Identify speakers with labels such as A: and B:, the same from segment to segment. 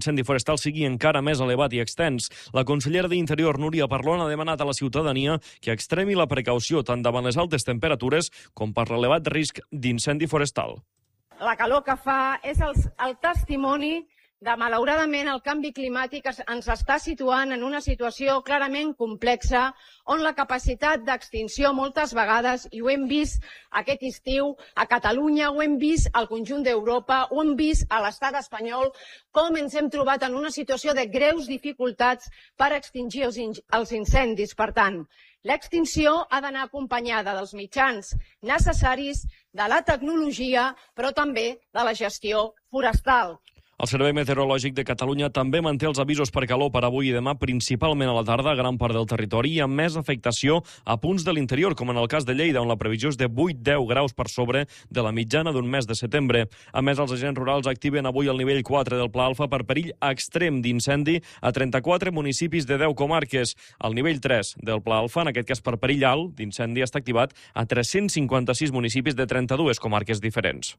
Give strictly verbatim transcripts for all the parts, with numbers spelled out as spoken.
A: l'incendi forestal sigui encara més elevat i extens. La consellera d'Interior, Núria Parlon, ha demanat a la ciutadania que extremi la precaució tant davant les altes temperatures com per l'elevat risc d'incendi forestal.
B: La calor que fa és el, el testimoni de, malauradament, el canvi climàtic ens està situant en una situació clarament complexa on la capacitat d'extinció moltes vegades, i ho hem vist aquest estiu a Catalunya, ho hem vist al conjunt d'Europa, ho hem vist a l'estat espanyol, com ens hem trobat en una situació de greus dificultats per extingir els, in els incendis. Per tant, l'extinció ha d'anar acompanyada dels mitjans necessaris, de la tecnologia, però també de la gestió forestal.
A: El Servei Meteorològic de Catalunya també manté els avisos per calor per avui i demà, principalment a la tarda, a gran part del territori, i amb més afectació a punts de l'interior, com en el cas de Lleida, on la previsió és de vuit a deu graus per sobre de la mitjana d'un mes de setembre. A més, els agents rurals activen avui el nivell quatre del Pla Alfa per perill extrem d'incendi a trenta-quatre municipis de deu comarques. El nivell tres del Pla Alfa, en aquest cas per perill alt d'incendi, està activat a tres-cents cinquanta-sis municipis de trenta-dues comarques diferents.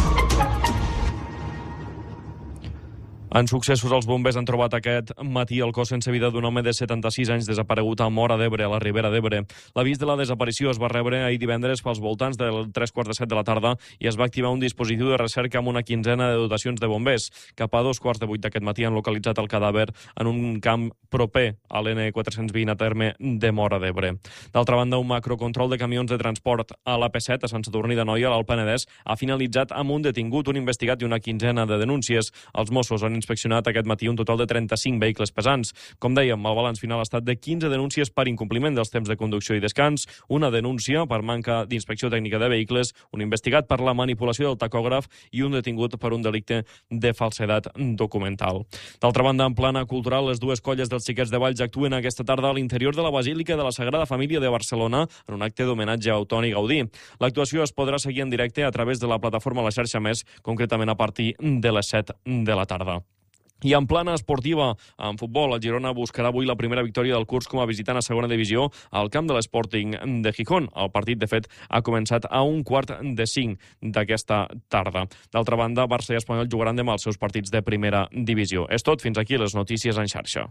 A: En successos, els bombers han trobat aquest matí el cos sense vida d'un home de setanta-sis anys desaparegut a Móra d'Ebre, a la Ribera d'Ebre. L'avís de la desaparició es va rebre ahir divendres pels voltants del tres quarts de set de la tarda i es va activar un dispositiu de recerca amb una quinzena de dotacions de bombers. Cap a dos quarts de vuit d'aquest matí han localitzat el cadàver en un camp proper a l'N quatre-cents vint a terme de Móra d'Ebre. D'altra banda, un macrocontrol de camions de transport a l'A P set a Sant Sadurní d'Anoia, a l'Alt Penedès, ha finalitzat amb un detingut, un investigat i una quinzena de denúncies. Els Mossos han inspeccionat aquest matí un total de trenta-cinc vehicles pesants. Com dèiem, el balanç final ha estat de quinze denúncies per incompliment dels temps de conducció i descans, una denúncia per manca d'inspecció tècnica de vehicles, un investigat per la manipulació del tacògraf i un detingut per un delicte de falsedat documental. D'altra banda, en plana cultural, les dues colles dels Xiquets de Valls actuen aquesta tarda a l'interior de la Basílica de la Sagrada Família de Barcelona en un acte d'homenatge a Otoni Gaudí. L'actuació es podrà seguir en directe a través de la plataforma La Xarxa Més, concretament a partir de les set de la tarda. I en plana esportiva, en futbol, el Girona buscarà avui la primera victòria del curs com a visitant a segona divisió al camp de l'Sporting de Gijón. El partit, de fet, ha començat a un quart de cinc d'aquesta tarda. D'altra banda, Barça i Espanyol jugaran demà els seus partits de primera divisió. És tot, fins aquí les notícies en xarxa.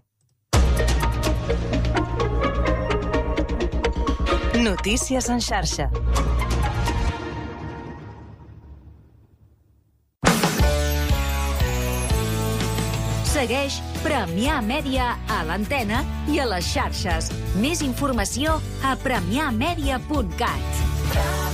C: Notícies en xarxa. Segueix Premià Mèdia a l'antena i a les xarxes. Més informació a premià mèdia punt cat.